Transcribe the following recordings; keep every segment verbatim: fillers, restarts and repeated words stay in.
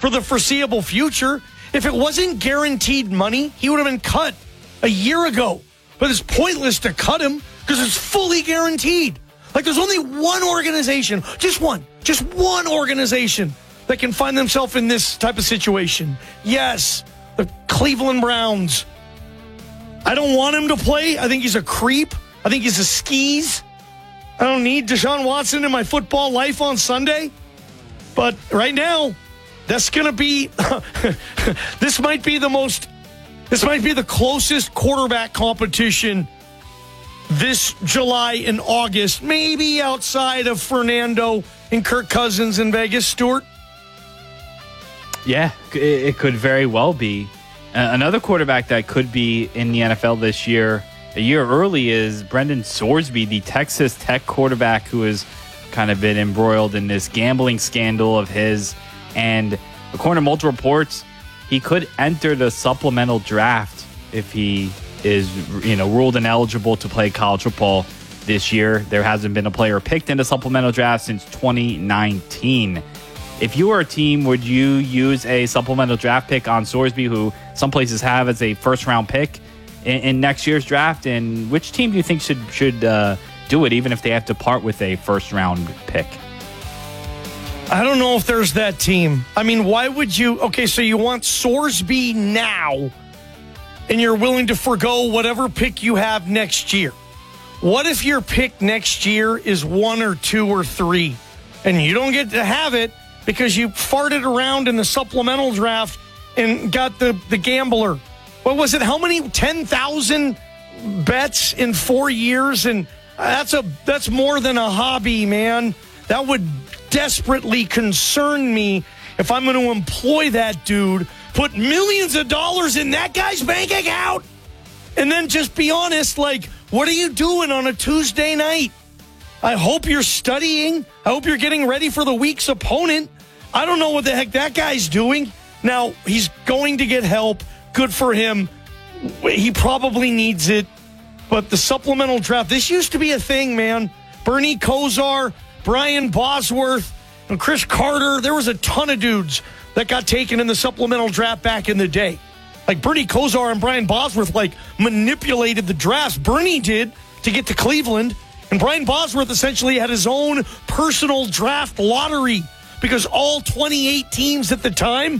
for the foreseeable future. If it wasn't guaranteed money, he would have been cut a year ago. But it's pointless to cut him because it's fully guaranteed. Like, there's only one organization, just one, just one organization that can find themselves in this type of situation. Yes, the Cleveland Browns. I don't want him to play. I think he's a creep. I think he's a skis. I don't need Deshaun Watson in my football life on Sunday. But right now, that's going to be, this might be the most, this might be the closest quarterback competition this July and August, maybe outside of Fernando and Kirk Cousins in Vegas. Stuart? Yeah, it could very well be. Uh, another quarterback that could be in the N F L this year, a year early, is Brendan Sorsby, the Texas Tech quarterback who has kind of been embroiled in this gambling scandal of his. And according to multiple reports, he could enter the supplemental draft if he is, you know, ruled ineligible to play college football this year. There hasn't been a player picked in the supplemental draft since twenty nineteen. If you were a team, would you use a supplemental draft pick on Sorsby, who some places have as a first-round pick in, in next year's draft? And which team do you think should should uh, do it, even if they have to part with a first-round pick? I don't know if there's that team. I mean, why would you? Okay, so you want Sorsby now, and you're willing to forego whatever pick you have next year. What if your pick next year is one or two or three, and you don't get to have it because you farted around in the supplemental draft and got the, the gambler? What was it? How many? ten thousand bets in four years? And that's a that's more than a hobby, man. That would desperately concern me if I'm going to employ that dude, put millions of dollars in that guy's bank account, and then just be honest, like, what are you doing on a Tuesday night? I hope you're studying. I hope you're getting ready for the week's opponent. I don't know what the heck that guy's doing. Now, he's going to get help. Good for him. He probably needs it. But the supplemental draft, this used to be a thing, man. Bernie Kosar, Brian Bosworth, and Chris Carter. There was a ton of dudes that got taken in the supplemental draft back in the day. Like Bernie Kosar and Brian Bosworth, like, manipulated the drafts. Bernie did to get to Cleveland. And Brian Bosworth essentially had his own personal draft lottery because all twenty-eight teams at the time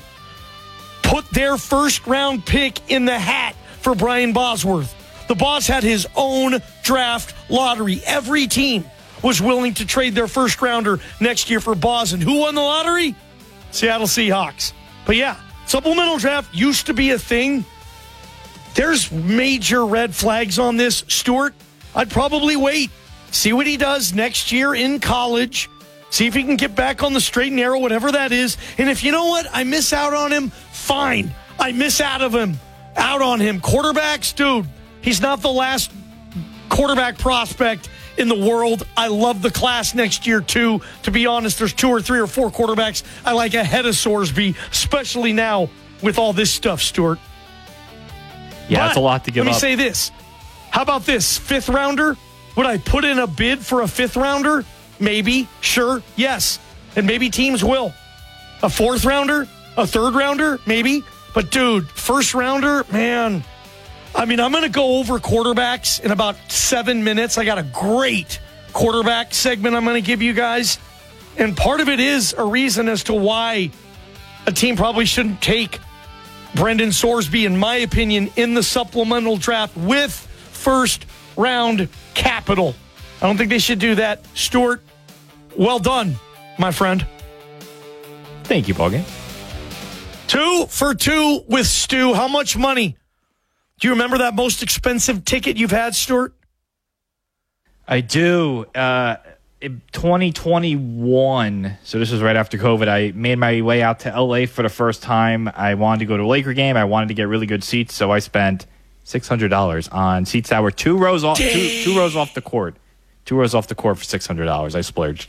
put their first-round pick in the hat for Brian Bosworth. The boss had his own draft lottery. Every team was willing to trade their first-rounder next year for Boz. And who won the lottery? Seattle Seahawks. But yeah, supplemental draft used to be a thing. There's major red flags on this, Stuart. I'd probably wait. See what he does next year in college. See if he can get back on the straight and narrow, whatever that is. And if you know what, I miss out on him, fine. I miss out of him, out on him. Quarterbacks, dude, he's not the last quarterback prospect in the world. I love the class next year, too. To be honest, there's two or three or four quarterbacks I like ahead of Sorsby, especially now with all this stuff, Stuart. Yeah, but that's a lot to give up. Let me say this. How about this? Fifth rounder? Would I put in a bid for a fifth rounder? Maybe. Sure. Yes. And maybe teams will. A fourth rounder? A third rounder? Maybe. But, dude, first rounder? Man. I mean, I'm going to go over quarterbacks in about seven minutes. I got a great quarterback segment I'm going to give you guys. And part of it is a reason as to why a team probably shouldn't take Brendan Sorsby, in my opinion, in the supplemental draft with first round capital. I don't think they should do that. Stuart, well done, my friend. Thank you, Ballgame. Two for two with Stu. How much money? Do you remember that most expensive ticket you've had, Stuart? I do. Uh, in twenty twenty-one, so this was right after COVID, I made my way out to L A for the first time. I wanted to go to a Laker game. I wanted to get really good seats, so I spent six hundred dollars on seats that were two rows off, two, two rows off the court. Two rows off the court for six hundred dollars. I splurged.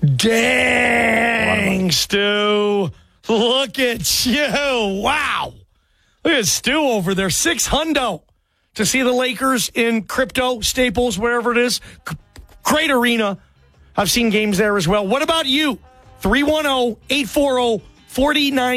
Dang, Stu. Look at you. Wow. Look at Stu over there. Six hundo to see the Lakers in Crypto, Staples, wherever it is. Great arena. I've seen games there as well. What about you? three one zero, eight four zero, four nine